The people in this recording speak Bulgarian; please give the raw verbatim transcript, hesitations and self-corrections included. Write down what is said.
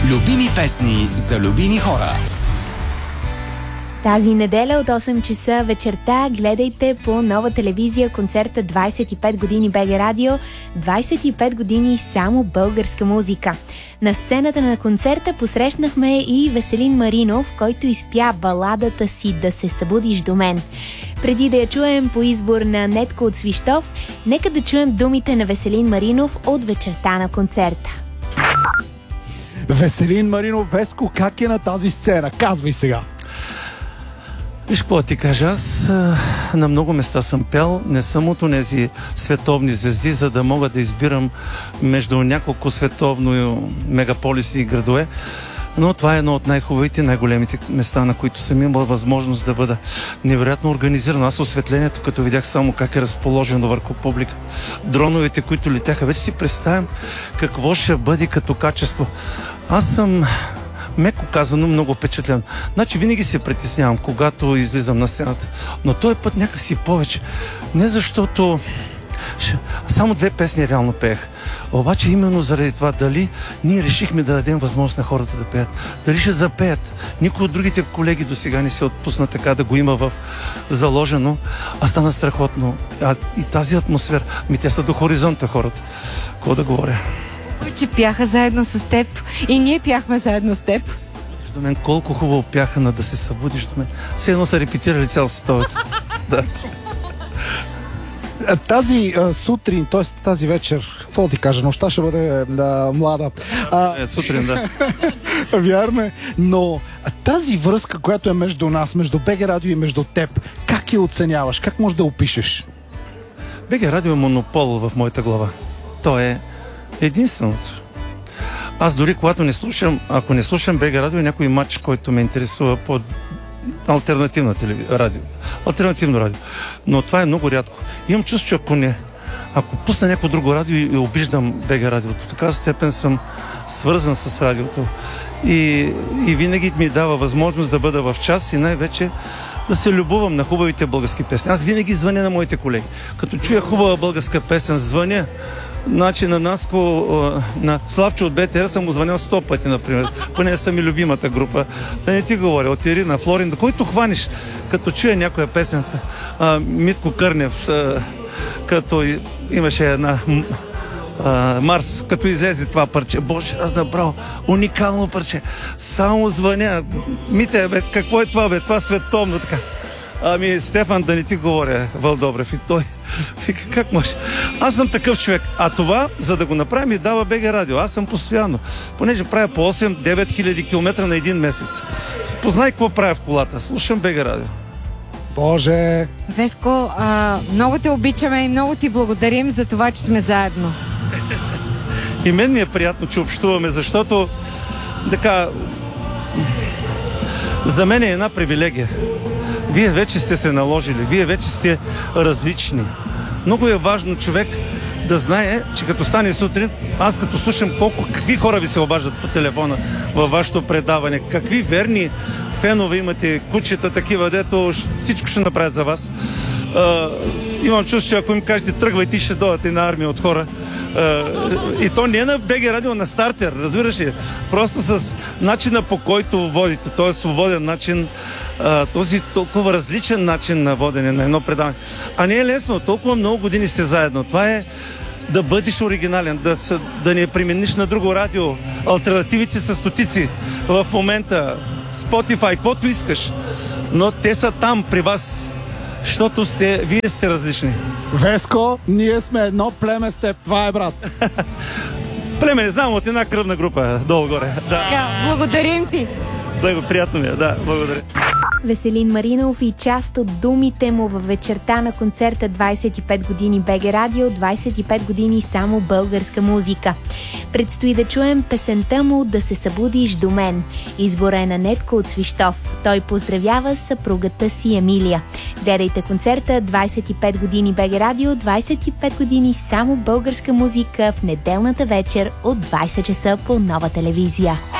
Любими песни за любими хора. Тази неделя от осем часа вечерта гледайте по Нова телевизия концерта двайсет и пет години БГ Радио, двайсет и пет години само българска музика. На сцената на концерта посрещнахме и Веселин Маринов, който изпя баладата си "Да се събудиш до мен". Преди да я чуем по избор на Нетко от Свищов, нека да чуем думите на Веселин Маринов от вечерта на концерта. Веселин Маринов, Веско, как е на тази сцена? Казвай сега. Виж какво ти кажа, аз а, на много места съм пял, не съм от онези световни звезди, за да мога да избирам между няколко световно мегаполиси и градове, но това е едно от най-хубавите, най-големите места, на които съм имал възможност да бъда невероятно организирано. Аз осветлението, като видях само как е разположено върху публиката, дроновете, които летяха, вече си представям какво ще бъде като качество. Аз съм, меко казано, много впечатлен. Значи винаги се притеснявам, когато излизам на сцената. Но този път някакси повече. Не защото само две песни реално пеех. Обаче именно заради това дали ние решихме да дадем възможност на хората да пеят. Дали ще запеят. Никой от другите колеги до сега не се отпусна така да го има в заложено. А стана страхотно. А и тази атмосфера, ми те са до хоризонта хората. Какво да говоря? Че пяха заедно с теб и ние пяхме заедно с теб. До мен колко хубаво пяха на "Да се събудиш до мен". Все едно са репетирали цял световата. Да. Тази а, сутрин, т.е. тази вечер, какво ти кажа, нощта ще бъде а, млада. А, е, сутрин, да. Вярно е, но тази връзка, която е между нас, между БГ Радио и между теб, как я оценяваш? Как можеш да опишеш? БГ Радио е монопол в моята глава. То е единственото. Аз дори когато не слушам, ако не слушам БГ Радио, е някой матч, който ме интересува по алтернативна телевизия, радио. Алтернативно радио. Но това е много рядко. Имам чувство, че ако не, ако пусна някакво друго радио и обиждам БГ Радиото, така степен съм свързан с радиото. И, и винаги ми дава възможност да бъда в час и най-вече да се любувам на хубавите български песни. Аз винаги звъня на моите колеги. Като чуя хубава българска песен, звъня. Значи на Наско, на Славчо от БТР съм му звънял сто пъти, например. Поне са ми любимата група. Да не ти говоря, от Ирина, Флорин, до който хваниш, като чуя някоя песен. А, Митко Кърнев, а, като имаше една а, Марс, като излезе това парче. Боже, аз направо уникално парче. Само звъня. Мите, бе, какво е това, бе? Това световно, така. Ами, Стефан, да не ти говоря, Вълдобрев, и той. Как може? Аз съм такъв човек. А това, за да го направим, ми дава БГ Радио. Аз съм постоянно. Понеже правя по осем-девет хиляди километра на един месец. Познай какво правя в колата. Слушам БГ Радио. Боже! Веско, а, много те обичаме и много ти благодарим за това, че сме заедно. И мен ми е приятно, че общуваме, защото така за мен е една привилегия. Вие вече сте се наложили, вие вече сте различни. Много е важно човек да знае, че като стане сутрин, аз като слушам колко, какви хора ви се обаждат по телефона във вашето предаване, какви верни фенове имате, кучета такива, дето всичко ще направят за вас. А, имам чувство, че ако им кажете тръгвайте, ще дойдат една армия от хора. Uh, и то не е на БГ Радио, на стартер, разбираш ли? Просто с начина, по който водите, този свободен начин, uh, този толкова различен начин на водене на едно предаване. А не е лесно, толкова много години сте заедно. Това е да бъдеш оригинален, да, са, да не примениш на друго радио. Алтернативите са стотици в момента. Spotify, каквото искаш. Но те са там при вас. Защото сте, вие сте различни. Веско, ние сме едно племе с теб. Това е, брат. Племе, не знам, от една кръвна група, долу-горе. Да. Благодарим ти. Приятно ми е, да, благодаря. Веселин Маринов и част от думите му във вечерта на концерта двайсет и пет години БГ Радио, двайсет и пет години само българска музика. Предстои да чуем песента му "Да се събудиш до мен". Избора е на Нетко от Свищов. Той поздравява съпругата си Емилия. Гледайте концерта двайсет и пет години БГ Радио, двайсет и пет години само българска музика в неделната вечер от двайсет часа по Нова телевизия.